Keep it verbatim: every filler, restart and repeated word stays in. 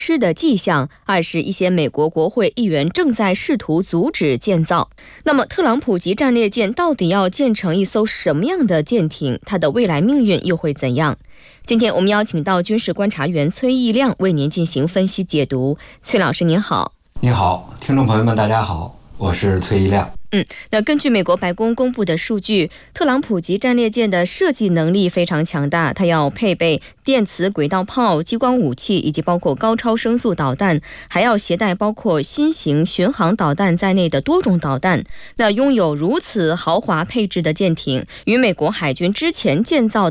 是的迹象，二是一些美国国会议员正在试图阻止建造。那么特朗普级战列舰到底要建成一艘什么样的舰艇？它的未来命运又会怎样？今天我们邀请到军事观察员崔义亮为您进行分析解读。崔老师您好。 你好，听众朋友们大家好，我是崔义亮。 嗯，那根据美国白宫公布的数据，特朗普级战列舰的设计能力非常强大，它要配备电磁轨道炮、激光武器以及包括高超声速导弹，还要携带包括新型巡航导弹在内的多种导弹。那拥有如此豪华配置的舰艇，与美国海军之前建造